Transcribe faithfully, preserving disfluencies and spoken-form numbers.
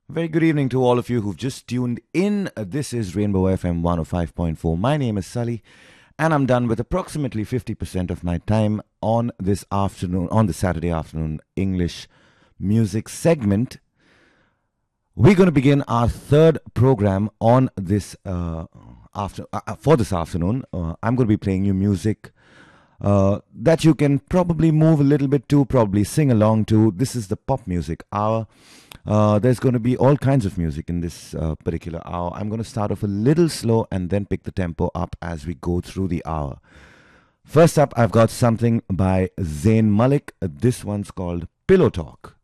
Very good evening to all of you who've just tuned in. Uh, This is Rainbow F M one oh five point four. My name is Sully, and I'm done with approximately fifty percent of my time on this afternoon, on the Saturday afternoon English music segment. We're going to begin our third program on this uh, after uh, uh, for this afternoon. Uh, I'm going to be playing you music uh, that you can probably move a little bit to, probably sing along to. This is the pop music hour. Uh, there's going to be all kinds of music in this uh, particular hour. I'm going to start off a little slow and then pick the tempo up as we go through the hour. First up, I've got something by Zayn Malik. This one's called Pillow Talk.